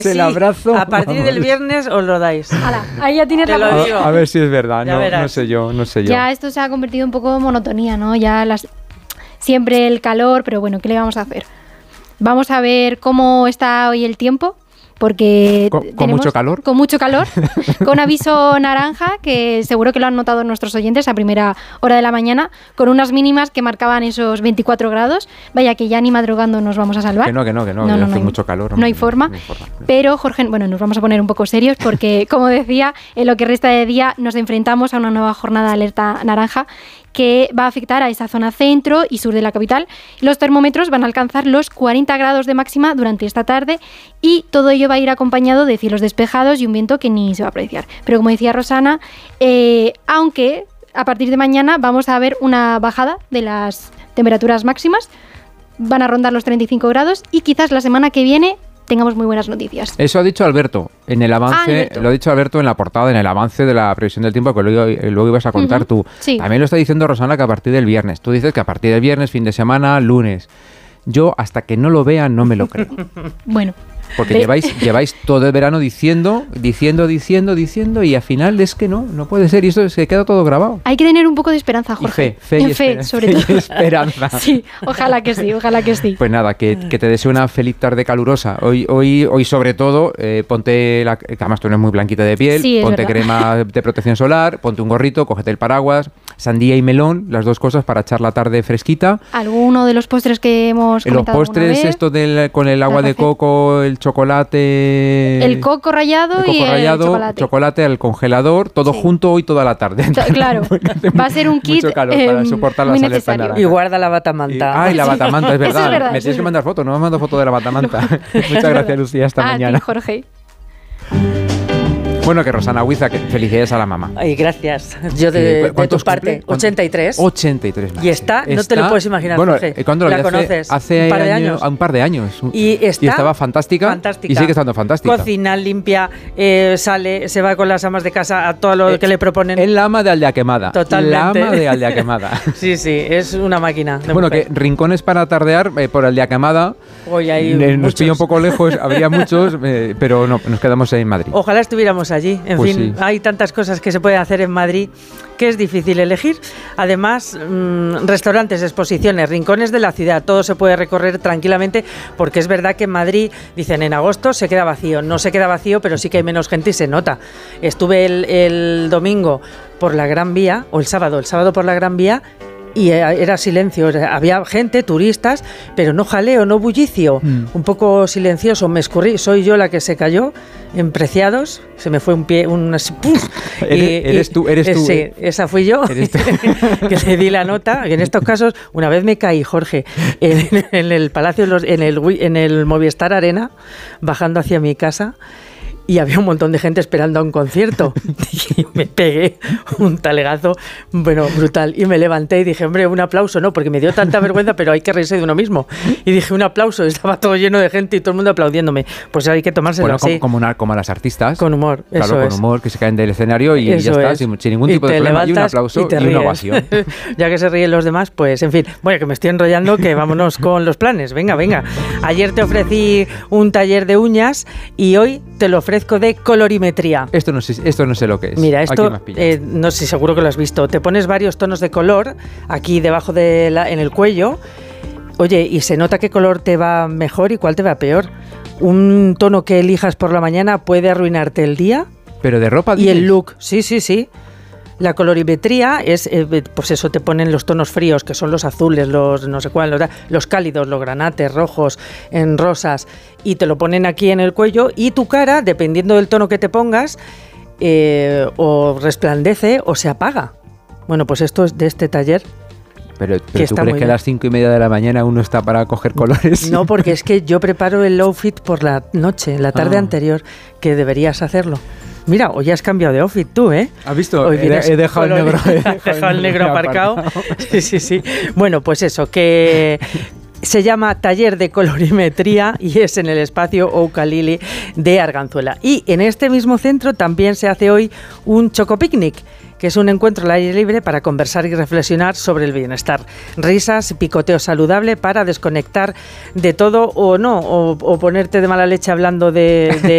el abrazo. A partir del viernes os lo dais. Ala, ahí ya tienes Te la lo digo. A ver si es verdad, Ya no sé yo. Ya esto se ha convertido un poco en monotonía, ¿no? Ya siempre el calor, pero bueno, ¿qué le vamos a hacer? Vamos a ver cómo está hoy el tiempo, porque ¿Con mucho calor? Con mucho calor, con aviso naranja, que seguro que lo han notado nuestros oyentes a primera hora de la mañana, con unas mínimas que marcaban esos 24 grados. Vaya que ya ni madrugando nos vamos a salvar. Que no, hace mucho calor. No hay forma. Pero, Jorge, bueno, nos vamos a poner un poco serios porque, como decía, en lo que resta de día nos enfrentamos a una nueva jornada de alerta naranja que va a afectar a esa zona centro y sur de la capital. Los termómetros van a alcanzar los 40 grados de máxima durante esta tarde y todo ello va a ir acompañado de cielos despejados y un viento que ni se va a apreciar. Pero como decía Rosana, aunque a partir de mañana vamos a ver una bajada de las temperaturas máximas, van a rondar los 35 grados y quizás la semana que viene tengamos muy buenas noticias. Eso ha dicho Alberto en el avance, lo ha dicho Alberto en la portada, en el avance de la previsión del tiempo que luego ibas a contar tú. Sí. También lo está diciendo Rosana que a partir del viernes. Tú dices que a partir del viernes, fin de semana, lunes. Yo hasta que no lo vea no me lo creo. Bueno. Porque lleváis todo el verano diciendo y al final es que no puede ser y eso se queda todo grabado. Hay que tener un poco de esperanza, Jorge. Fe y esperanza. Sobre todo. Y esperanza. Sí, ojalá que sí. Pues nada, que te deseo una feliz tarde calurosa. Hoy sobre todo, ponte, que además tú eres muy blanquita de piel, sí, ponte verdad. crema de protección solar, ponte un gorrito, cógete el paraguas, sandía y melón, las dos cosas para echar la tarde fresquita. Alguno de los postres que hemos comentado Los postres, alguna vez, esto con el agua de coco, el chocolate... El coco rallado y el chocolate al congelador, todo junto hoy toda la tarde. Claro, va a ser un kit mucho calor para soportar las alertas naranjas. Y guarda la batamanta. La batamanta, es verdad. Es verdad, Me tienes que mandar foto, no me mando foto de la batamanta. Muchas gracias, Lucía, hasta mañana. A ti, Jorge. Bueno, que Rosana Huiza, que felicidades a la mamá. Ay, gracias. Yo de tu parte, 83. 83 más. Y no te lo puedes imaginar, bueno, Jorge. ¿cuándo la lo conoces? Hace un par de años. Y estaba fantástica. Y sigue estando fantástica. Cocina, limpia, sale, se va con las amas de casa a todo lo que le proponen. Es la ama de Aldea Quemada. Totalmente. La ama de Aldea Quemada. Sí, es una máquina. Bueno, que rincones para tardear por Aldea Quemada. Hoy hay nos pilla un poco lejos, habría muchos, pero no, nos quedamos en Madrid. Ojalá estuviéramos allí. En pues fin, hay tantas cosas que se pueden hacer en Madrid que es difícil elegir. Además, restaurantes, exposiciones, rincones de la ciudad, todo se puede recorrer tranquilamente, porque es verdad que en Madrid, dicen, en agosto se queda vacío. No se queda vacío, pero sí que hay menos gente y se nota. Estuve el domingo por la Gran Vía, o el sábado por la Gran Vía, y era silencio, había gente, turistas, pero no jaleo, no bullicio, un poco silencioso. Me escurrí, soy yo la que se cayó en Preciados, se me fue un pie, Eres tú. Sí, esa fui yo, que le di la nota. Y en estos casos, una vez me caí, Jorge, en el Palacio, en el Movistar Arena, bajando hacia mi casa, y había un montón de gente esperando a un concierto y me pegué un talegazo, bueno, brutal, y me levanté y dije, hombre, un aplauso, no, porque me dio tanta vergüenza, pero hay que reírse de uno mismo, y dije, un aplauso, estaba todo lleno de gente y todo el mundo aplaudiéndome, pues hay que tomárselo así. Como a las artistas. Con humor, claro, eso con es. humor, que se caen del escenario y eso ya está, sin ningún tipo de problema, y un aplauso y una ovación. Ya que se ríen los demás, pues en fin, bueno, que me estoy enrollando, que vámonos con los planes, venga. Ayer te ofrecí un taller de uñas y hoy te lo ofrezco de colorimetría. Esto no sé lo que es. Mira, esto no sé, seguro que lo has visto. Te pones varios tonos de color aquí debajo en el cuello. Oye, y se nota qué color te va mejor y cuál te va peor. Un tono que elijas por la mañana puede arruinarte el día. Pero de ropa. Y el look, sí. La colorimetría es, pues eso, te ponen los tonos fríos, que son los azules, los no sé cuál, los cálidos, los granates, rojos, en rosas, y te lo ponen aquí en el cuello, y tu cara, dependiendo del tono que te pongas, o resplandece o se apaga. Bueno, pues esto es de este taller. Pero ¿tú crees que a las 5:30 de la mañana uno está para coger colores? No, porque es que yo preparo el outfit por la noche, la tarde anterior, que deberías hacerlo. Mira, hoy has cambiado de outfit tú, ¿eh? ¿Has visto? Hoy He dejado el negro. Has dejado el negro aparcado. Sí. Bueno, pues eso, que se llama Taller de Colorimetría y es en el espacio Oukalili de Arganzuela. Y en este mismo centro también se hace hoy un chocopicnic, que es un encuentro al aire libre para conversar y reflexionar sobre el bienestar. Risas, picoteo saludable para desconectar de todo o no, o ponerte de mala leche hablando de